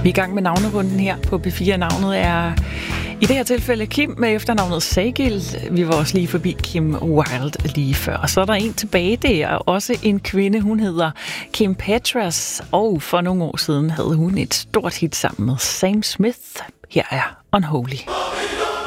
Vi er i gang med navnerunden her på B4. Navnet er i det her tilfælde Kim med efternavnet Sagil. Vi var også lige forbi Kim Wilde lige før. Og så er der en tilbage, det er også en kvinde. Hun hedder Kim Petras, og for nogle år siden havde hun et stort hit sammen med Sam Smith. Her er Unholy.